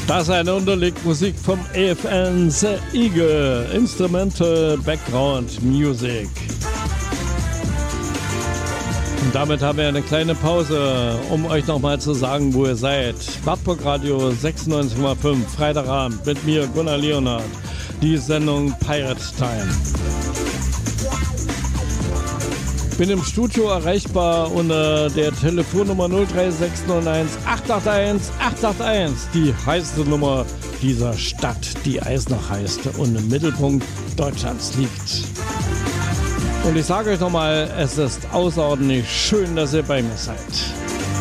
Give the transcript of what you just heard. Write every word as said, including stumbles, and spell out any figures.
Das ist eine Unterlegmusik vom E F N The Eagle, Instrumental Background Music. Und damit haben wir eine kleine Pause, um euch nochmal zu sagen, wo ihr seid. Wartburg Radio sechsundneunzig Komma fünf, Freitagabend mit mir, Gunnar Leonhardt. Die Sendung Pirate Time. Bin im Studio erreichbar unter der Telefonnummer null drei sechs neun eins acht acht eins acht acht eins, die heißeste Nummer dieser Stadt, die Eisenach heißt und im Mittelpunkt Deutschlands liegt. Und ich sage euch nochmal, es ist außerordentlich schön, dass ihr bei mir seid.